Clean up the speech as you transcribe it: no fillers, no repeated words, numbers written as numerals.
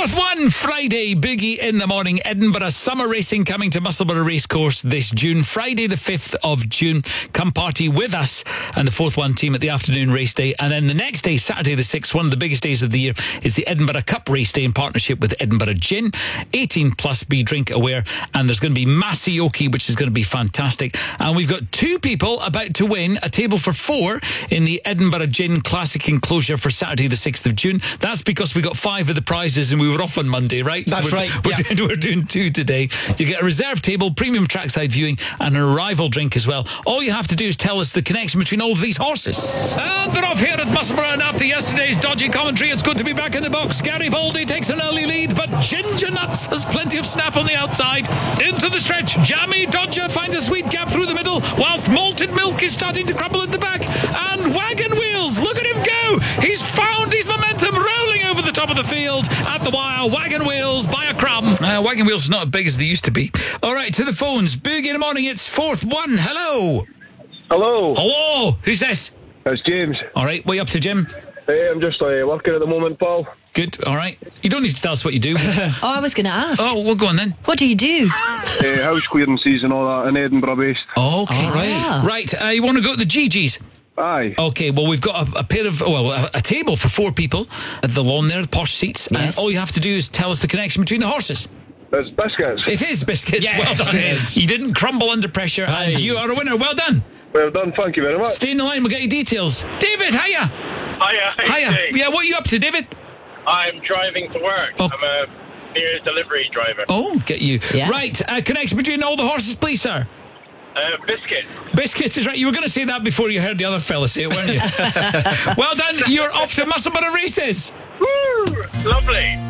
Fourth one, Friday, Boogie in the morning. Edinburgh Summer Racing coming to Musselburgh Racecourse this June. Friday the 5th of June. Come party with us and the Fourth One team at the afternoon race day. And then the next day, Saturday the 6th, one of the biggest days of the year, is the Edinburgh Cup race day in partnership with Edinburgh Gin. 18 plus, be drink aware. And there's going to be Masioki, which is going to be fantastic. And we've got two people about to win a table for four in the Edinburgh Gin Classic Enclosure for Saturday the 6th of June. That's because we got 5 of the prizes and we were off on Monday, right? That's right. We're doing 2 today. You get a reserve table, premium trackside viewing, and an arrival drink as well. All you have to do is tell us the connection between all of these horses. And they're off here at Musselburgh, and after yesterday's dodgy commentary, it's good to be back in the box. Gary Baldy takes an early lead, but Ginger Nuts has plenty of snap on the outside. Into the stretch, Jammy Dodger finds a sweet gap through the middle, whilst Malted Milk is starting to crumble at the back. And Wagon Wheels, look at him go! He's found his momentum, rolling over the top of the field at the wire. Wagon Wheels by a crumb. Wagon Wheels is not as big as they used to be. All right, to the phones. Boogie in the morning, it's Fourth One. Hello. Hello. Hello. Who's this? It's James. All right, what are you up to, Jim? Hey, I'm just working at the moment, pal. Good, all right. You don't need to tell us what you do. Oh, I was going to ask. Oh, well, go on then. What do you do? House clearances and all that in Edinburgh based. Okay, All right. Right, you want to go to the GG's? Aye. Okay, well, we've got a table for 4 people at the lawn there, the posh seats. Yes. And all you have to do is tell us the connection between the horses. It's biscuits. It is biscuits. Yes, Well done. it is. You didn't crumble under pressure, Aye. and you are a winner. Well done. Well done, thank you very much. Stay in the line, we'll get your details. David, hiya. Hiya. Hiya. Yeah, what are you up to, David? I'm driving to work. Oh. I'm a beer delivery driver. Oh, get you. Yeah. Right, connection between all the horses, please, sir. Biscuit. Biscuits is right. You were going to say that before you heard the other fella say it, weren't you? Well done. You're off to Musselburgh Races. Woo! Lovely.